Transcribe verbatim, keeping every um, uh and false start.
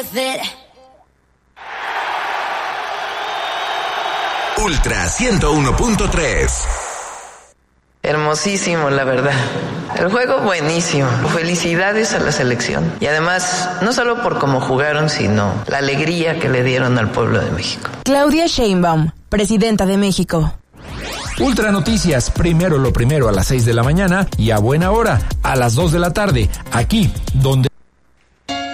Ultra ciento uno punto tres. Hermosísimo, la verdad. El juego buenísimo. Felicidades a la selección. Y además, no solo por cómo jugaron, sino la alegría que le dieron al pueblo de México. Claudia Sheinbaum, presidenta de México. Ultra Noticias, primero lo primero a las seis de la mañana y a buena hora, a las dos de la tarde, aquí, donde